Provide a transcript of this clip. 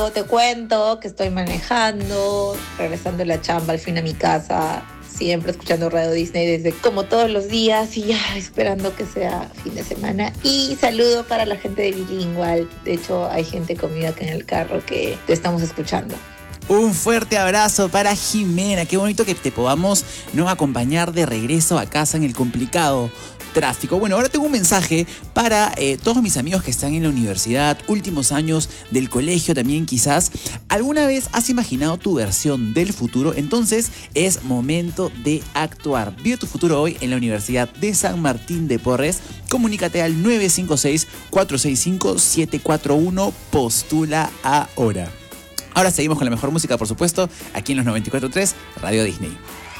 Te cuento que estoy manejando, regresando de la chamba al fin a mi casa, siempre escuchando Radio Disney desde como todos los días y ya esperando que sea fin de semana. Y saludo para la gente de Bilingual. De hecho, hay gente conmigo acá en el carro que te estamos escuchando. Un fuerte abrazo para Jimena. Qué bonito que te podamos no acompañar de regreso a casa en el complicado tráfico. Bueno, ahora tengo un mensaje para todos mis amigos que están en la universidad, últimos años del colegio también quizás. ¿Alguna vez has imaginado tu versión del futuro? Entonces es momento de actuar. Vive tu futuro hoy en la Universidad de San Martín de Porres. Comunícate al 956-465-741. Postula ahora. Ahora seguimos con la mejor música, por supuesto, aquí en los 94.3 Radio Disney.